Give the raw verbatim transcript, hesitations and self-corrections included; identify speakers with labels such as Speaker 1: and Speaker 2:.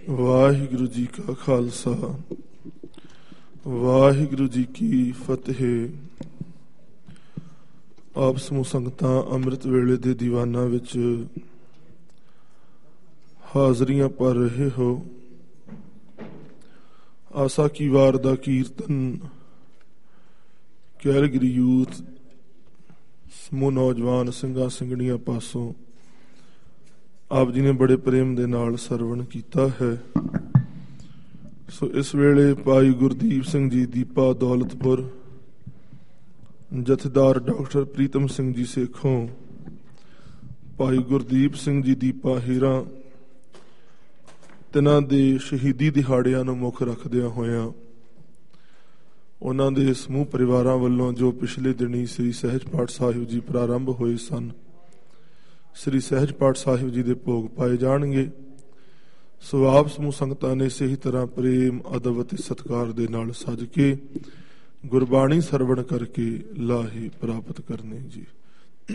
Speaker 1: ਵਾਹਿਗੁਰੂ ਜੀ ਕਾ ਖਾਲਸਾ ਵਾਹਿਗੁਰੂ ਜੀ ਕੀ ਫਤਿਹ। ਆਪ ਸਮੂਹ ਸੰਗਤਾਂ ਅੰਮ੍ਰਿਤ ਵੇਲੇ ਦੇ ਦੀਵਾਨਾਂ ਵਿੱਚ ਹਾਜ਼ਰੀਆਂ ਭਰ ਰਹੇ ਹੋ। ਆਸਾ ਕੀ ਵਾਰ ਦਾ ਕੀਰਤਨ ਕੈਲਗਰੀ ਯੂਥ ਸਮੂਹ ਨੌਜਵਾਨ ਸਿੰਘਾਂ ਸਿੰਘਣੀਆਂ ਪਾਸੋਂ ਆਪ ਜੀ ਨੇ ਬੜੇ ਪ੍ਰੇਮ ਦੇ ਨਾਲ ਸਰਵਣ ਕੀਤਾ ਹੈ। ਸੋ ਇਸ ਵੇਲੇ ਭਾਈ ਗੁਰਦੀਪ ਸਿੰਘ ਜੀ ਦੀਪਾ ਦੌਲਤਪੁਰ, ਜਥੇਦਾਰ ਡਾਕਟਰ ਪ੍ਰੀਤਮ ਸਿੰਘ ਜੀ ਸੇਖੋਂ, ਭਾਈ ਗੁਰਦੀਪ ਸਿੰਘ ਜੀ ਦੀਪਾ ਹੀਰਾ, ਤਿੰਨਾਂ ਦੇ ਸ਼ਹੀਦੀ ਦਿਹਾੜਿਆਂ ਨੂੰ ਮੁੱਖ ਰੱਖਦਿਆਂ ਹੋਇਆਂ ਉਹਨਾਂ ਦੇ ਸਮੂਹ ਪਰਿਵਾਰਾਂ ਵੱਲੋਂ ਜੋ ਪਿਛਲੇ ਦਿਨੀ ਸ੍ਰੀ ਸਹਿਜ ਪਾਠ ਸਾਹਿਬ ਜੀ ਪ੍ਰਾਰੰਭ ਹੋਏ ਸਨ, ਸ੍ਰੀ ਸਹਿਜ ਪਾਠ ਸਾਹਿਬ ਜੀ ਦੇ ਭੋਗ ਪਾਏ ਜਾਣਗੇ। ਸੋ ਆਪ ਸਮੂਹ ਸੰਗਤਾਂ ਨੇ ਇਸੇ ਹੀ ਤਰ੍ਹਾਂ ਪ੍ਰੇਮ, ਅਦਬ ਅਤੇ ਸਤਿਕਾਰ ਦੇ ਨਾਲ ਸੱਜ ਕੇ ਗੁਰਬਾਣੀ ਸਰਵਣ ਕਰਕੇ ਲਾਹੇ ਪ੍ਰਾਪਤ ਕਰਨੇ ਜੀ।